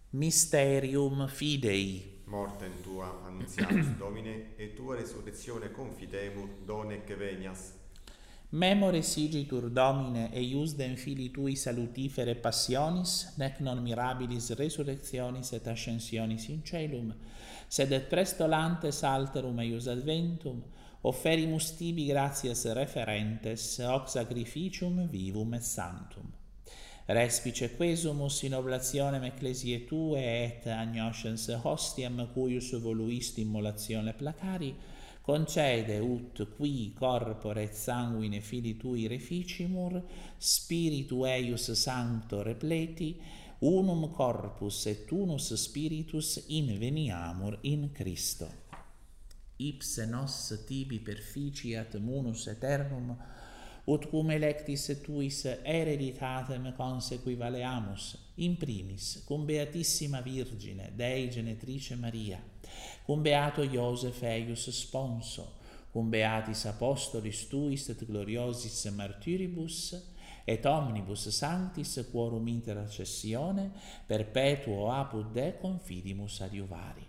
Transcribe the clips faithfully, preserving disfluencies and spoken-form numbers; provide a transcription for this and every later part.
Mysterium Fidei. Mortem tua annunziamus Domine, et tua resurrezione confidemur, donec venias. Memore sigitur Domine eiusdem Filii Tui salutifere passionis, nec non mirabilis resurrectionis et ascensionis in celum, sed et prestolantes alterum eius adventum, offerimus tibi gratias referentes, hoc sacrificium vivum et sanctum. Respice quesumus in oblationem ecclesiae Tue et agnoscens hostiam cuius voluisti immolatione placari, concede ut qui corpore et sanguine Filii Tui reficimur, Spiritu eius sancto repleti, unum corpus et unus spiritus inveniamur in Christo. Ipse nos tibi perficiat munus aeternum, ut cum electis tuis hereditatem consequivaleamus, in primis cum Beatissima Virgine, Dei Genetrice Maria, cum Beato Iosef eius sponso, cum Beatis Apostolis Tuis et gloriosis martyribus, et omnibus sanctis quorum intercessione perpetuo apud de confidimus adiuvari.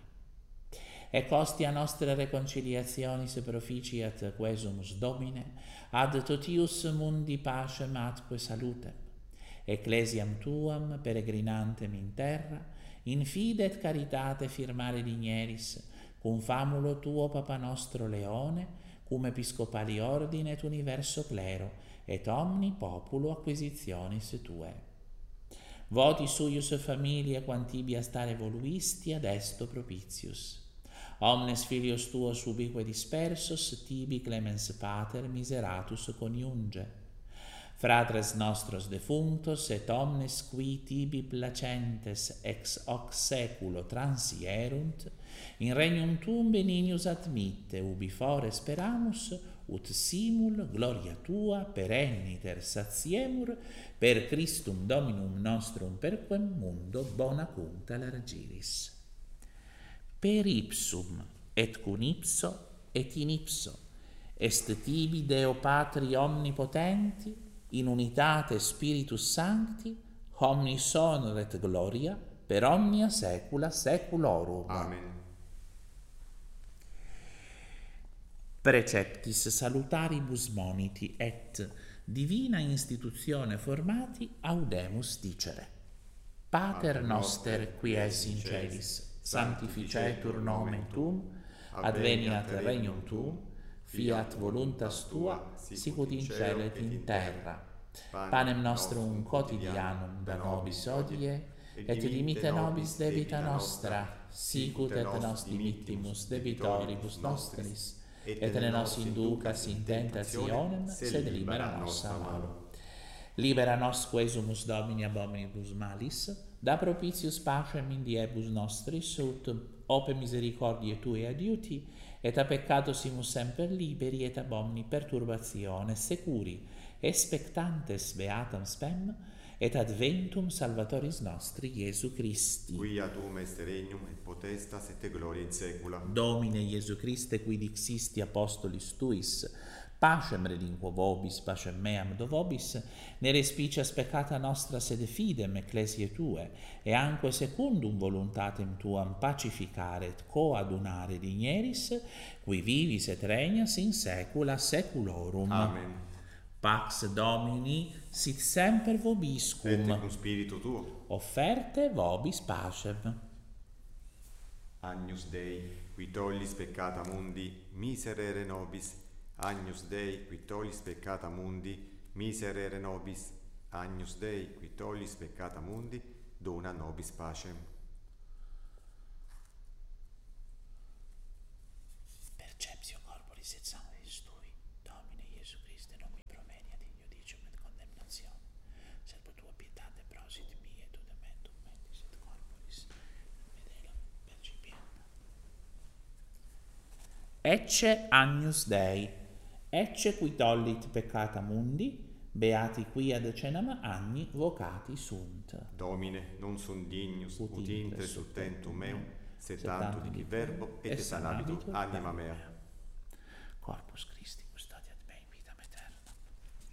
Ec hostia nostra reconciliationis proficiat quesumus Domine, ad totius mundi pacem atque salutem. Ecclesiam Tuam peregrinantem in terra, in fide et caritate firmare digneris, cum famulo Tuo Papa nostro Leone, cum episcopali ordine et universo clero, et omni populo acquisitionis Tuae. Voti suius familiae quantibia stare voluisti ad esto propitius. Omnes filios Tuos ubique dispersos, tibi clemens pater miseratus coniunge. Fratres nostros defunctos et omnes qui tibi placentes ex hoc seculo transierunt, in regnum Tuum beninius admitte, ubi fore speramus, ut simul gloria Tua perenniter satiemur, per Christum Dominum nostrum perquem mundo bona cunta largiris. Per ipsum et cum ipso et in ipso est tibi Deo Patri omnipotenti, in unitate Spiritus Sancti, omnis honor et gloria per omnia saecula saeculorum. Amen. Preceptis salutaribus moniti et divina institutione formati audemus dicere. Pater noster qui es in celis, sanctificetur nomen Tuum, adveniat regnum Tuum, fiat voluntas Tua, sicut in cielo et in terra. Panem nostrum quotidianum da nobis hodie, et dimitte nobis debita nostra, sicut et nos dimittimus debitoribus nostris, et ne nos inducas in tentationem, sed libera nos a malo. Libera nos quesumus Domini ab omnibus malis, da propitius pacem in diebus nostris, ut ope misericordiae Tuae adiuti, et a peccatosimus semper liberi, et ab omni perturbatione securi, expectantes beatam spem, et adventum Salvatoris nostri Iesu Christi. Quia Tuum est regnum et potestas et gloria in saecula. Domine Iesu Christe, qui dixisti apostolis Tuis, pacem relinquo vobis, pacem meam do vobis, ne respicias peccata nostra sed fidem ecclesiae Tue, e anque secundum voluntatem Tuam pacificare et coadunare digneris, qui vivis et regnas in saecula saeculorum. Amen. Pax Domini sit semper vobiscum. Et cum spiritu Tuo. Offerte vobis pacem. Agnus Dei, qui tollis peccata mundi, miserere nobis. Agnus Dei, qui tollis peccata mundi, miserere nobis. Agnus Dei, qui tollis peccata mundi, dona nobis pacem. Perceptio corporis et sanguis Tui, Domine Iesu Christe, non mi promenia digno dicium et condemnatione, sed per Tua pietate prosit mi et udamentum mentis et corporis, medela percipienda. Ecce Agnus Dei, ecce qui tollit peccata mundi, beati qui ad cenam agni vocati sunt. Domine, non sunt dignus, Ut ut intre intre sub subtentum meum, sed tantum tantum dici verbo, et sanabitur anima mea. Corpus Christi.